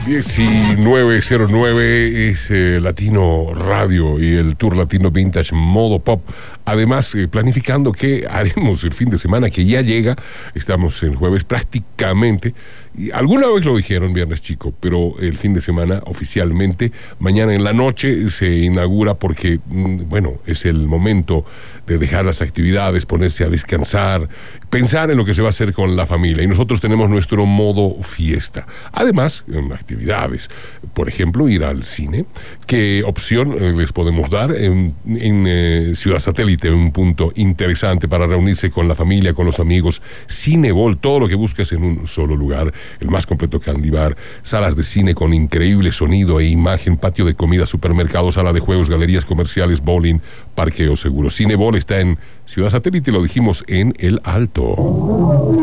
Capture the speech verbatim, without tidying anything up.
diecinueve cero nueve es eh, Latino Radio y el Tour Latino Vintage Modo Pop. Además, eh, planificando qué haremos el fin de semana que ya llega. Estamos en jueves prácticamente. Y alguna vez lo dijeron, Viernes Chico, pero el fin de semana oficialmente, mañana en la noche se inaugura porque, bueno, es el momento de dejar las actividades, ponerse a descansar, pensar en lo que se va a hacer con la familia. Y nosotros tenemos nuestro modo fiesta. Además, en actividades, por ejemplo, ir al cine. ¿Qué opción eh, les podemos dar? En, en eh, Ciudad Satélite, un punto interesante para reunirse con la familia, con los amigos. Cinebol, todo lo que buscas en un solo lugar. El más completo candy bar, salas de cine con increíble sonido e imagen, patio de comida, supermercado, sala de juegos, galerías comerciales, bowling, parqueo seguro. Cinebol está en Ciudad Satélite, lo dijimos, en El Alto.